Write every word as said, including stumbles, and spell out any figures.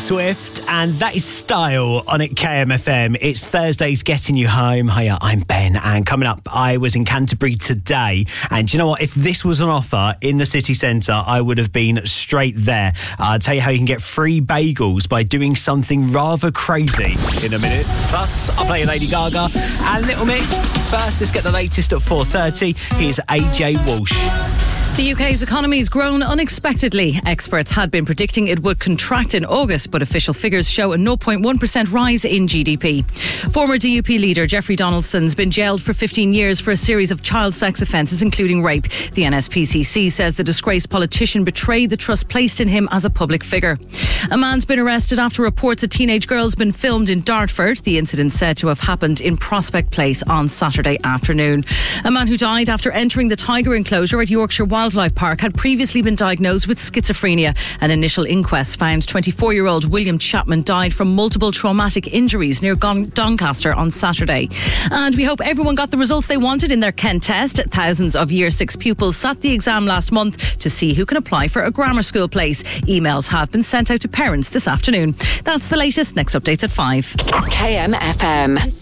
Swift, and that is Style on at K M F M. It's Thursday's Getting You Home. Hiya, I'm Ben, and coming up, I was in Canterbury today, and do you know what? If this was on offer in the city centre, I would have been straight there. Uh, I'll tell you how you can get free bagels by doing something rather crazy in a minute. Plus, I'll play Lady Gaga and Little Mix. First, let's get the latest at four thirty. Here's A J Walsh. The U K's economy has grown unexpectedly. Experts had been predicting it would contract in August, but official figures show a zero point one percent rise in G D P. Former D U P leader Jeffrey Donaldson's been jailed for fifteen years for a series of child sex offences, including rape. The N S P C C says the disgraced politician betrayed the trust placed in him as a public figure. A man's been arrested after reports a teenage girl's been filmed in Dartford. The incident said to have happened in Prospect Place on Saturday afternoon. A man who died after entering the tiger enclosure at Yorkshire Wildlife Park had previously been diagnosed with schizophrenia. An initial inquest found twenty-four-year-old William Chapman died from multiple traumatic injuries near Gon- Doncaster on Saturday. And we hope everyone got the results they wanted in their Kent test. Thousands of Year six pupils sat the exam last month to see who can apply for a grammar school place. Emails have been sent out to parents this afternoon. That's the latest. Next updates at five. K M F M.